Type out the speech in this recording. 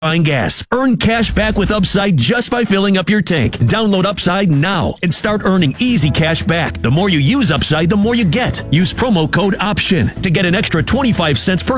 buying gas. Earn cash back with Upside just by filling up your tank. Download Upside now and start earning easy cash back. The more you use Upside, the more you get. Use promo code OPTION to get an extra 25 cents per